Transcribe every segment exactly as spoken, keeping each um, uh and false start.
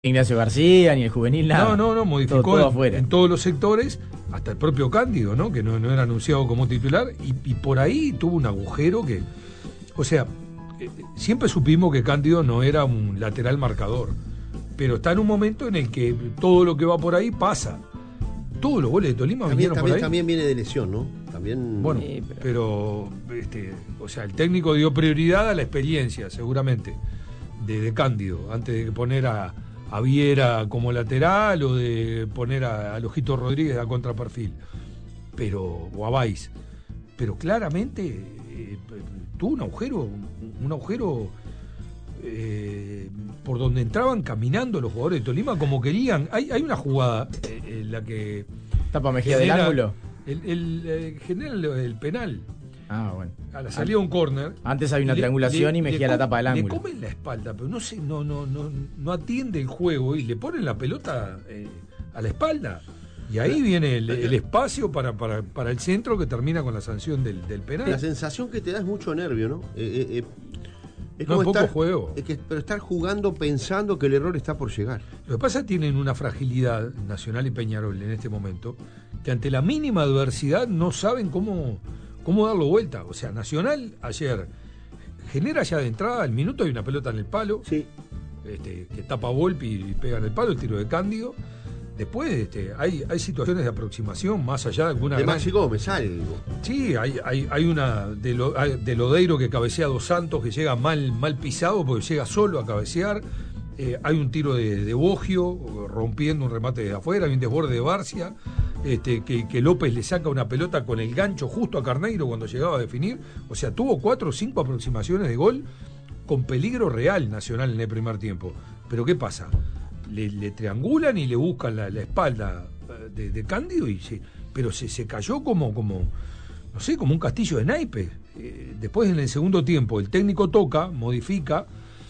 Ignacio García, ni el juvenil, nada. No, no, no, modificó todo, todo en, afuera. en todos los sectores, hasta el propio Cándido, ¿no? Que no, no era anunciado como titular, y, y por ahí tuvo un agujero que, o sea, eh, siempre supimos que Cándido no era un lateral marcador, pero está en un momento en el que todo lo que va por ahí pasa. Todos los goles de Tolima también, vinieron también, por ahí. También viene de lesión, ¿no? También. Bueno, Sí, pero, pero este, o sea, el técnico dio prioridad a la experiencia, seguramente, de, de Cándido, antes de poner a a Viera como lateral o de poner a, a Lojito Rodríguez a contraperfil, pero o a Valls, pero claramente eh, tuvo un agujero, un agujero eh, por donde entraban caminando los jugadores de Tolima como querían. Hay, hay una jugada eh, en la que Tapa Mejía del genera, ángulo. El, el, el, genera el, el penal. Ah, bueno. A la salida de un córner. Antes hay una le, triangulación le, y Mejía la tapa del ángulo. Le comen la espalda, pero no sé, no, no, no, no atiende el juego y le ponen la pelota eh, a la espalda. Y ahí viene el, el espacio para, para, para el centro que termina con la sanción del, del penal. La sensación que te da es mucho nervio, ¿no? Eh, eh, eh, es no como es poco estar, juego. Es que, pero estar jugando pensando que el error está por llegar. Lo que pasa es que tienen una fragilidad, Nacional y Peñarol en este momento, que ante la mínima adversidad no saben cómo... ¿Cómo darlo vuelta? O sea, Nacional ayer genera ya de entrada, al minuto hay una pelota en el palo, sí. este, que tapa Volpi y pega en el palo, el tiro de Cándido. Después este, hay, hay situaciones de aproximación más allá de alguna... De gran... Maxi Gómez, algo. Sí, hay, hay, hay una de, lo, de Lodeiro que cabecea a Dos Santos, que llega mal, mal pisado porque llega solo a cabecear. Eh, hay un tiro de, de Boggio rompiendo un remate de afuera, hay un desborde de Barcia. Este, que, que López le saca una pelota con el gancho justo a Carneiro cuando llegaba a definir. O sea, tuvo cuatro o cinco aproximaciones de gol con peligro real Nacional en el primer tiempo. Pero ¿qué pasa? Le, le triangulan y le buscan la, la espalda de, de Cándido, y se, pero se, se cayó como, como, no sé, como un castillo de naipes. Eh, después en el segundo tiempo el técnico toca, modifica,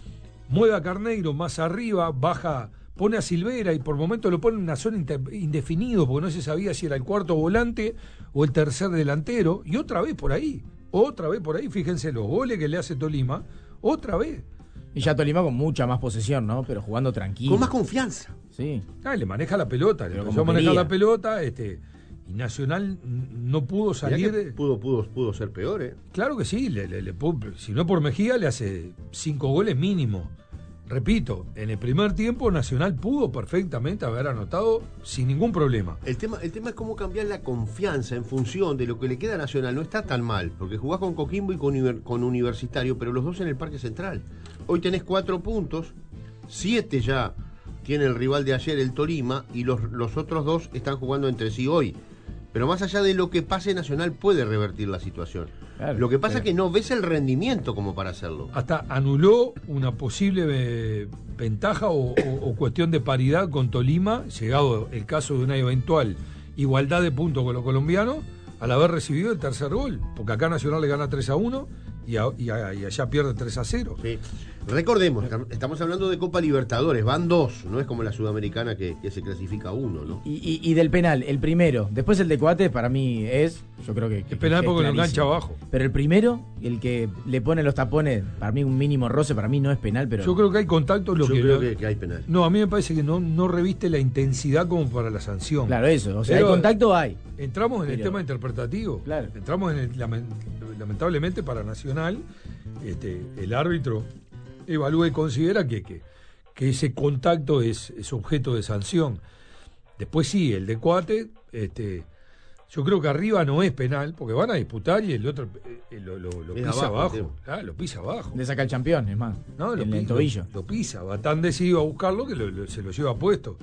mueve a Carneiro más arriba, baja... Pone a Silvera y por momentos lo pone en una zona indefinido porque no se sabía si era el cuarto volante o el tercer delantero. Y otra vez por ahí, otra vez por ahí, fíjense los goles que le hace Tolima, otra vez. Y ya Tolima con mucha más posesión, ¿no? Pero jugando tranquilo. Con más confianza. Sí. Ah, le maneja la pelota, le Pero empezó a como manejar quería. la pelota, este, y Nacional no pudo salir. De... Pudo, pudo, pudo ser peor, ¿eh? Claro que sí, le, le, le, si no por Mejía le hace cinco goles mínimo. Repito, en el primer tiempo Nacional pudo perfectamente haber anotado sin ningún problema. El tema, el tema es cómo cambiar la confianza en función de lo que le queda a Nacional. No está tan mal, porque jugás con Coquimbo y con, con Universitario, pero los dos en el Parque Central. Hoy tenés cuatro puntos, siete ya tiene el rival de ayer, el Tolima, y los, los otros dos están jugando entre sí hoy. Pero más allá de lo que pase, Nacional puede revertir la situación. Claro, lo que pasa es que no ves el rendimiento como para hacerlo. Hasta anuló una posible eh, ventaja o, o, o cuestión de paridad con Tolima, llegado el caso de una eventual igualdad de puntos con los colombianos, al haber recibido el tercer gol. Porque acá Nacional le gana tres a uno y, a, y, a, y allá pierde tres a cero. Sí. Recordemos, estamos hablando de Copa Libertadores, van dos, no es como la Sudamericana que, que se clasifica uno, ¿no? Y, y, y del penal, el primero, después el de Coates para mí es, yo creo que... que es penal que porque es lo engancha abajo. Pero el primero, el que le pone los tapones, para mí un mínimo roce, para mí no es penal, pero... Yo creo que hay contacto. Lo yo que creo lo... que, que hay penal. No, a mí me parece que no, no reviste la intensidad como para la sanción. Claro, eso, o sea, pero hay contacto, hay. Entramos en pero... el tema interpretativo. Claro. Entramos en el, lamentablemente para Nacional, este, el árbitro evalúa y considera que, que, que ese contacto es, es objeto de sanción. Después sí, el de Coates, este, yo creo que arriba no es penal, porque van a disputar y el otro eh, lo, lo, lo pisa abajo. abajo. Ah, lo pisa abajo. Le saca el campeón, es más. No, lo en pisa, el tobillo. Lo, lo pisa, va tan decidido a buscarlo que lo, lo, se lo lleva puesto.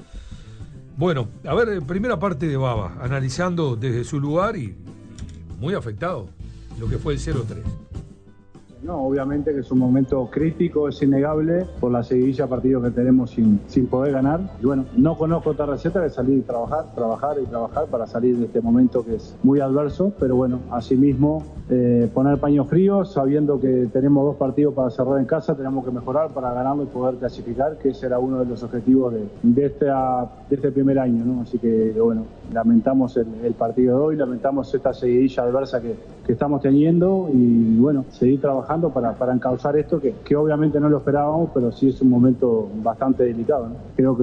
Bueno, a ver, primera parte de Baba, analizando desde su lugar y, y muy afectado lo que fue el cero tres. No, obviamente que es un momento crítico, es innegable, por la seguidilla de partidos que tenemos sin, sin poder ganar. Y bueno, no conozco otra receta que salir y trabajar, trabajar y trabajar para salir de este momento que es muy adverso, pero bueno, asimismo eh, poner paño frío, sabiendo que tenemos dos partidos para cerrar en casa, tenemos que mejorar para ganarlo y poder clasificar, que ese era uno de los objetivos de, de, esta, de este primer año, ¿no? Así que bueno, lamentamos el, el partido de hoy, lamentamos esta seguidilla adversa que, que estamos teniendo y bueno, seguir trabajando Para, para encauzar esto, que, que obviamente no lo esperábamos, pero sí es un momento bastante delicado, ¿no? Creo que